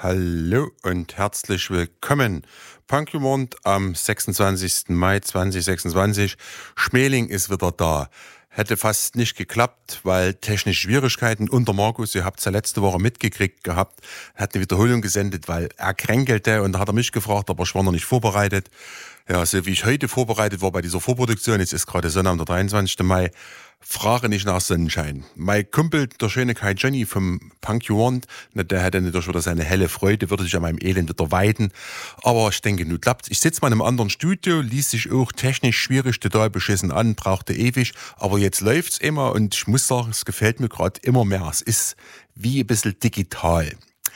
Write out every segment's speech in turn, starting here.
Hallo und herzlich willkommen. Punkjumond am 26. Mai 2026. Schmeling ist wieder da. Hätte fast nicht geklappt, weil technische Schwierigkeiten unter Markus, ihr habt es ja letzte Woche mitgekriegt gehabt, hat eine Wiederholung gesendet, weil er kränkelte und da hat er mich gefragt, aber ich war noch nicht vorbereitet. Ja, so wie ich heute vorbereitet war bei dieser Vorproduktion, jetzt ist gerade Sonntag, der 23. Mai, frage nicht nach Sonnenschein. Mein Kumpel, der schöne Kai Johnny vom Punk You Want, der hätte natürlich wieder seine helle Freude, würde sich an meinem Elend wieder weiden. Aber ich denke, nun klappt's. Ich sitze mal in einem anderen Studio, ließ sich auch technisch schwierig, total beschissen an, brauchte ewig. Aber jetzt läuft's immer und ich muss sagen, es gefällt mir gerade immer mehr. Es ist wie ein bisschen digital.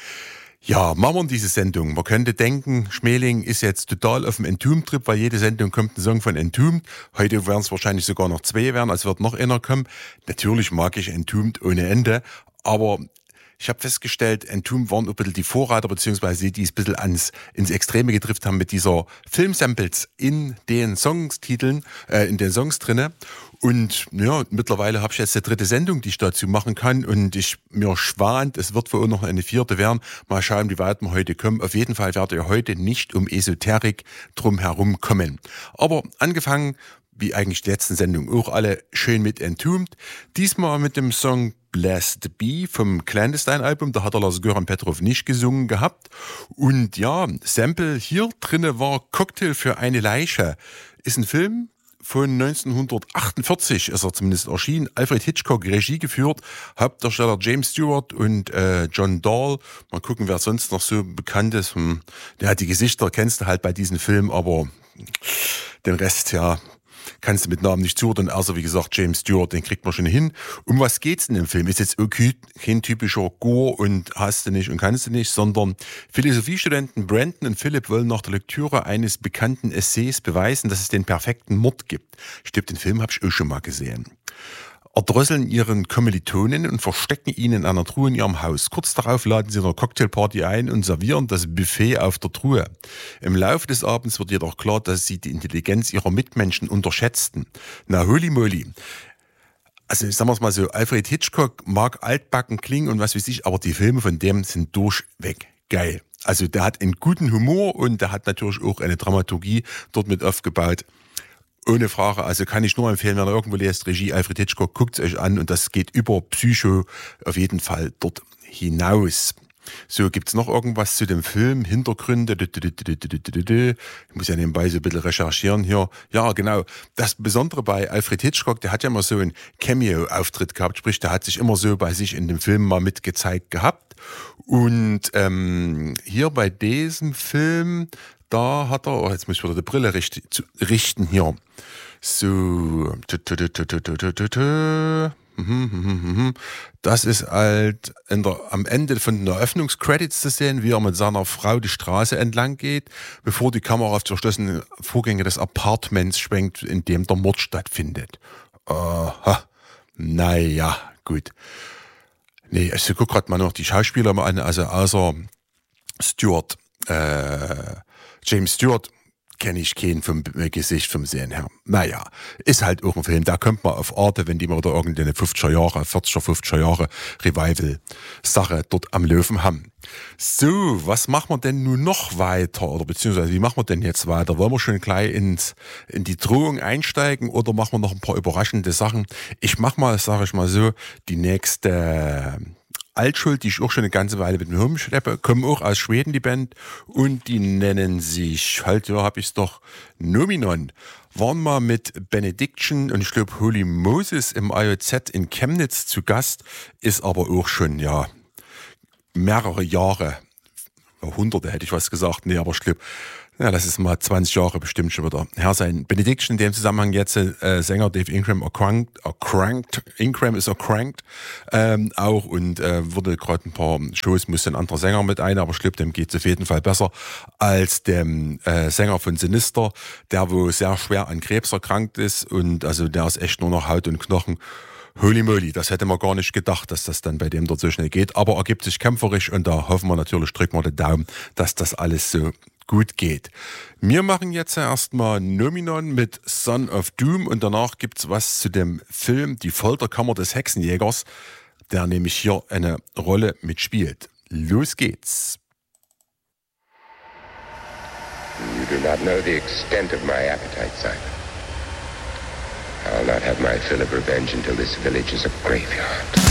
Ja, machen wir diese Sendung. Man könnte denken, Schmeling ist jetzt total auf dem Entombed-Trip, weil jede Sendung kommt ein Song von Entombed. Heute werden es wahrscheinlich sogar noch 2 werden, also wird noch einer kommen. Natürlich mag ich Entombed ohne Ende, aber ich habe festgestellt, Entombed waren ein bisschen die Vorreiter, beziehungsweise die es ein bisschen ins Extreme getrifft haben mit dieser Filmsamples in den Songstiteln, in den Songs drinne. Und ja, mittlerweile habe ich jetzt die 3. Sendung, die ich dazu machen kann. Und mir schwant, es wird wohl noch eine 4. werden. Mal schauen, wie weit wir heute kommen. Auf jeden Fall werdet ihr heute nicht um Esoterik drum herum kommen. Aber angefangen, wie eigentlich die letzten Sendungen auch alle, schön mit Entombed. Diesmal mit dem Song Blessed Be vom Clandestine-Album. Da hat der Lars Göran Petrov nicht gesungen gehabt. Und ja, Sample hier drinne war Cocktail für eine Leiche. Ist ein Film von 1948, ist er zumindest erschienen. Alfred Hitchcock, Regie geführt, Hauptdarsteller James Stewart und John Dahl. Mal gucken, wer sonst noch so bekannt ist. Der hat die Gesichter, kennst du halt bei diesem Film, aber den Rest, ja, kannst du mit Namen nicht zuordnen, außer wie gesagt James Stewart, den kriegt man schon hin. Um was geht's in dem Film? Ist jetzt okay, kein typischer Gore und hast du nicht und kannst du nicht, sondern Philosophiestudenten Brandon und Philip wollen nach der Lektüre eines bekannten Essays beweisen, dass es den perfekten Mord gibt. Stimmt, den Film habe ich auch schon mal gesehen. Erdrosseln ihren Kommilitonen und verstecken ihn in einer Truhe in ihrem Haus. Kurz darauf laden sie eine Cocktailparty ein und servieren das Buffet auf der Truhe. Im Laufe des Abends wird jedoch klar, dass sie die Intelligenz ihrer Mitmenschen unterschätzten. Na, holy moly. Also sagen wir es mal so, Alfred Hitchcock mag altbacken klingen und was weiß ich, aber die Filme von dem sind durchweg geil. Also der hat einen guten Humor und der hat natürlich auch eine Dramaturgie dort mit aufgebaut. Ohne Frage, also kann ich nur empfehlen, wenn ihr irgendwo lest, Regie Alfred Hitchcock, guckt es euch an und das geht über Psycho auf jeden Fall dort hinaus. So, gibt's noch irgendwas zu dem Film? Hintergründe? Ich muss ja nebenbei so ein bisschen recherchieren hier. Ja, genau. Das Besondere bei Alfred Hitchcock, der hat ja immer so einen Cameo-Auftritt gehabt, sprich, der hat sich immer so bei sich in dem Film mal mitgezeigt gehabt. Und hier bei diesem Film, da hat er, jetzt muss ich wieder die Brille richten hier. So, das ist halt am Ende von den Eröffnungscredits zu sehen, wie er mit seiner Frau die Straße entlang geht, bevor die Kamera auf die verschlossenen Vorgänge des Apartments schwenkt, in dem der Mord stattfindet. Aha, naja, gut. Nee, ich gucke gerade mal noch die Schauspieler mal an, also außer Stewart, James Stewart kenne ich keinen vom Gesicht vom Sehen her. Naja, ist halt auch ein Film, da kommt man auf Arte, wenn die mal da irgendeine 40er Jahre, 40er, 50er Jahre Revival-Sache dort am Löwen haben. So, was machen wir denn nun noch weiter? Oder beziehungsweise, wie machen wir denn jetzt weiter? Wollen wir schon gleich in die Drohung einsteigen oder machen wir noch ein paar überraschende Sachen? Ich mach mal, sage ich mal so, die nächste Altschuld, die ich auch schon eine ganze Weile mit mir rumschleppe, kommen auch aus Schweden, die Band, und die nennen sich, halt, ja, hab ich's doch, Nominon. Waren mal mit Benediction und ich glaube Holy Moses im IOZ in Chemnitz zu Gast, ist aber auch schon, ja, mehrere Jahre, Hunderte hätte ich was gesagt, nee, aber ich glaube, ja, das ist mal 20 Jahre bestimmt schon wieder her sein. Benediction in dem Zusammenhang jetzt Sänger Dave Ingram erkrankt. Ingram ist erkrankt auch und wurde gerade ein paar Shows, musste ein anderer Sänger mit ein, aber ich glaube, dem geht es auf jeden Fall besser als dem Sänger von Sinister, der wo sehr schwer an Krebs erkrankt ist und also der ist echt nur noch Haut und Knochen. Holy moly, das hätte man gar nicht gedacht, dass das dann bei dem dort so schnell geht, aber ergibt sich kämpferisch und da hoffen wir natürlich, drücken wir den Daumen, dass das alles so gut geht. Wir machen jetzt erstmal Nominon mit Son of Doom und danach gibt's was zu dem Film Die Folterkammer des Hexenjägers, der nämlich hier eine Rolle mitspielt. Los geht's. do not know the extent of my appetite, Simon. I'll not have my fill of revenge until this village is a graveyard.